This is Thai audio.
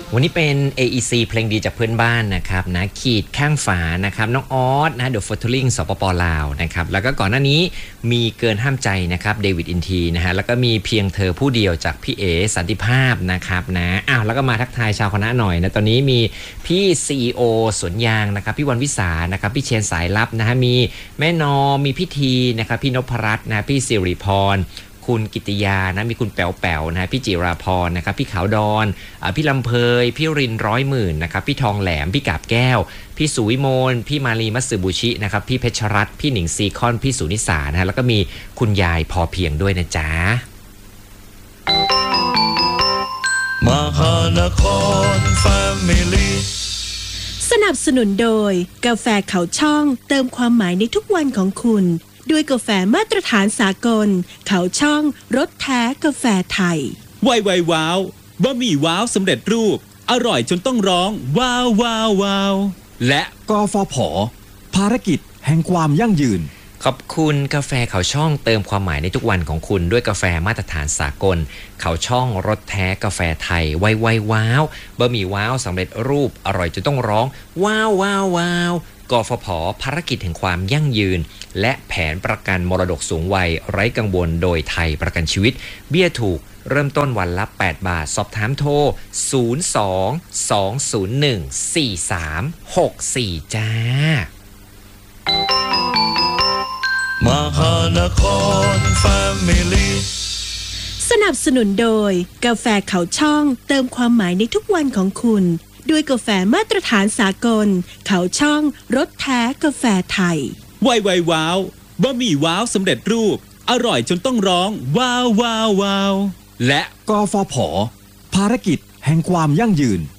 วันนี้เป็น AEC เพลงดีจากเพื่อนบ้านนะครับนะขีดข้างฝานะครับน้องออสนะเดอะฟอร์ทูลิงสปปลาวนะครับแล้วก็ก่อนหน้านี้มีเกินห้ามใจนะครับเดวิดอินทีนะฮะแล้วก็มีเพียงเธอผู้เดียวจากพี่เอสันติภาพนะครับนะแล้วก็มาทักทายชาวคณะหน่อยนะตอนนี้มีพี่ CEO สวนยางนะครับพี่วันวิสานะครับพี่เชนสายลับนะฮะมีแม่นอมีพี่ทีนะครับพี่นพรัตน์นะพี่สิริพรคุณกิติยานะมีคุณแป๋วๆนะพี่จิราพรนะครับพี่ขาวดอนพี่ลำเพยพี่ริน100,000นะครับพี่ทองแหลมพี่กาบแก้วพี่สุวิมลพี่มาลีมัตสึบุชินะครับพี่เพชรรัตน์พี่หนิงซีคอนพี่สุนิสานะฮะแล้วก็มีคุณยายพอเพียงด้วยนะจ๊ะมหานครแฟมิลี่สนับสนุนโดยกาแฟเขาช่องเติมความหมายในทุกวันของคุณด้วยกาแฟมาตรฐานสากลเขาช่องรสแท้กาแฟไทยไวว้าวบะหมี่ว้าวสำเร็จรูปอร่อยจนต้องร้องว้าวว้าวว้าวและกฟผ.ภารกิจแห่งความยั่งยืนขอบคุณกาแฟเขาช่องเติมความหมายในทุกวันของคุณด้วยกาแฟมาตรฐานสากลเขาช่องรสแท้กาแฟไทยไวว้าวบะหมี่ว้าวสำเร็จรูปอร่อยจนต้องร้องว้าวว้าวว้าวกฟผ.ภารกิจแห่งความยั่งยืนและแผนประกันมรดกสูงวัยไร้กังวลโดยไทยประกันชีวิตเบี้ยถูกเริ่มต้นวันละ8 บาทสอบถามโทร02-201-4364จ้ามหานครแฟมิลี่สนับสนุนโดยกาแฟเขาช่องเติมความหมายในทุกวันของคุณด้วยกาแฟมาตรฐานสากลเขาช่องรสแท้กาแฟไทยไวว้าวบะหมี่ว้าวสำเร็จรูปอร่อยจนต้องร้องว้าวว้าวว้าวและกฟผ.ภารกิจแห่งความยั่งยืน